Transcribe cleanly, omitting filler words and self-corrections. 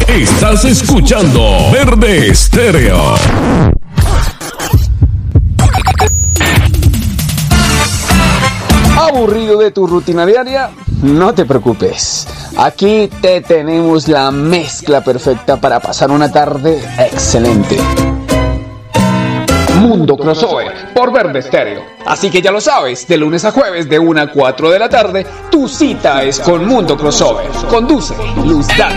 Estás escuchando Verde Estéreo. ¿Aburrido de tu rutina diaria? No te preocupes. Aquí te tenemos la mezcla perfecta para pasar una tarde excelente. Mundo Crossover por Verde Estéreo. Así que ya lo sabes, de lunes a jueves de 1 a 4 de la tarde, tu cita es con Mundo Crossover. Conduce Luz Dávila.